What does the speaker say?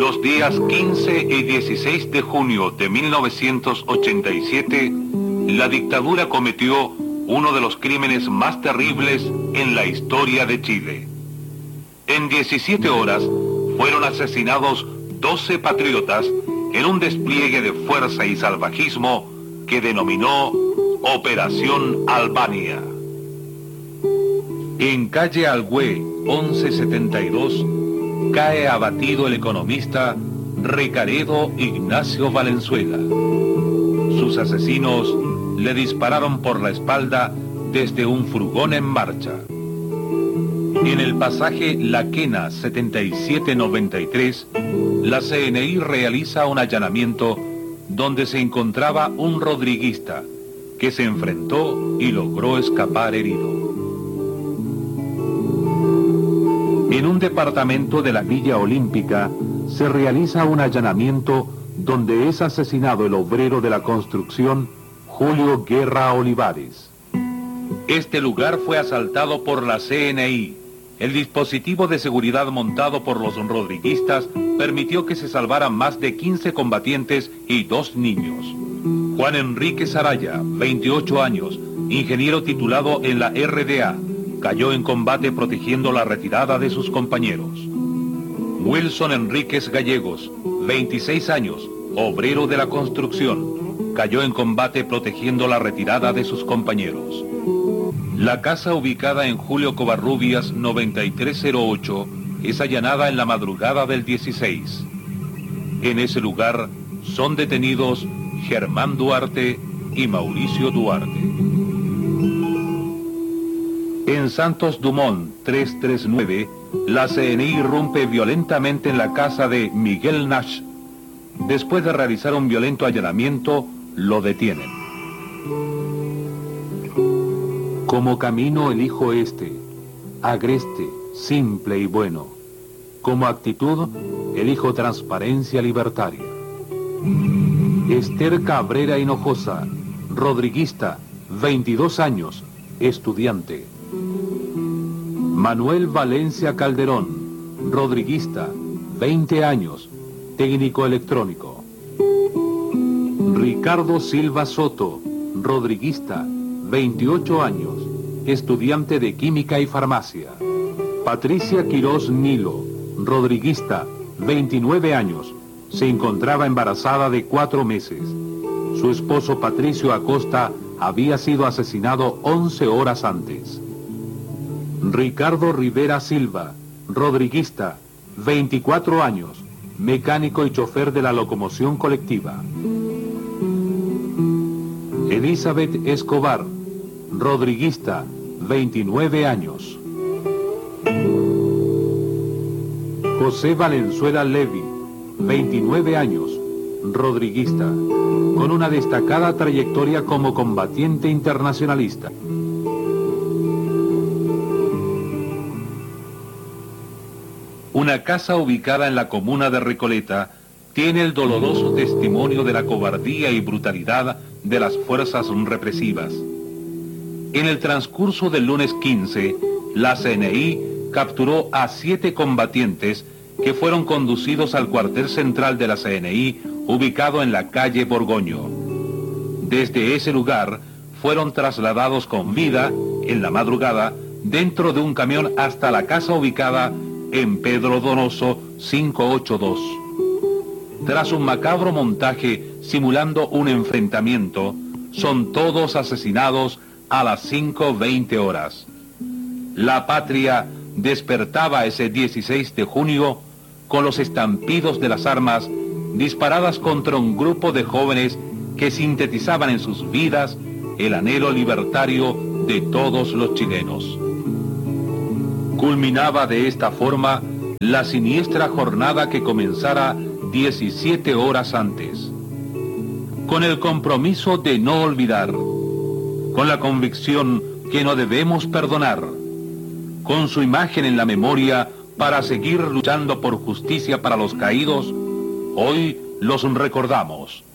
Los días 15 y 16 de junio de 1987, la dictadura cometió uno de los crímenes más terribles en la historia de Chile. En 17 horas fueron asesinados 12 patriotas en un despliegue de fuerza y salvajismo que denominó Operación Albania. En calle Alhué 1172 cae abatido el economista Ricaredo Ignacio Valenzuela. Sus asesinos le dispararon por la espalda desde un furgón en marcha. En el pasaje La Quena 7793, la CNI realiza un allanamiento donde se encontraba un rodriguista que se enfrentó y logró escapar herido. En un departamento de la Villa Olímpica se realiza un allanamiento donde es asesinado el obrero de la construcción Julio Guerra Olivares. Este lugar fue asaltado por la CNI. El dispositivo de seguridad montado por los rodriguistas permitió que se salvaran más de 15 combatientes y 2 niños. Juan Enrique Saraya, 28 años, ingeniero titulado en la RDA, cayó en combate protegiendo la retirada de sus compañeros. Wilson Enríquez Gallegos, 26 años, obrero de la construcción, cayó en combate protegiendo la retirada de sus compañeros. La casa ubicada en Julio Covarrubias 9308 es allanada en la madrugada del 16. En ese lugar son detenidos Germán Duarte y Mauricio Duarte. En Santos Dumont 339, la CNI irrumpe violentamente en la casa de Miguel Nash. Después de realizar un violento allanamiento, lo detienen. Como camino elijo este, agreste, simple y bueno. Como actitud, elijo transparencia libertaria. Esther Cabrera Hinojosa, rodriguista, 22 años, estudiante. Manuel Valencia Calderón, rodriguista, 20 años, técnico electrónico. Ricardo Silva Soto, rodriguista, 28 años, estudiante de química y farmacia. Patricia Quirós Nilo, rodriguista, 29 años, se encontraba embarazada de 4 meses. Su esposo Patricio Acosta había sido asesinado 11 horas antes. Ricardo Rivera Silva, rodriguista, 24 años, mecánico y chofer de la locomoción colectiva. Elizabeth Escobar, rodriguista, 29 años. José Valenzuela Levy, 29 años, rodriguista, con una destacada trayectoria como combatiente internacionalista. Una casa ubicada en la comuna de Recoleta tiene el doloroso testimonio de la cobardía y brutalidad de las fuerzas represivas. En el transcurso del lunes 15, la CNI capturó a 7 combatientes que fueron conducidos al cuartel central de la CNI, ubicado en la calle Borgoño. Desde ese lugar fueron trasladados con vida, en la madrugada, dentro de un camión hasta la casa ubicada en Pedro Donoso 582. Tras un macabro montaje simulando un enfrentamiento, son todos asesinados a las 5:20 horas. La patria despertaba ese 16 de junio con los estampidos de las armas disparadas contra un grupo de jóvenes que sintetizaban en sus vidas el anhelo libertario de todos los chilenos. Culminaba de esta forma la siniestra jornada que comenzara 17 horas antes. Con el compromiso de no olvidar, con la convicción que no debemos perdonar, con su imagen en la memoria para seguir luchando por justicia para los caídos, hoy los recordamos.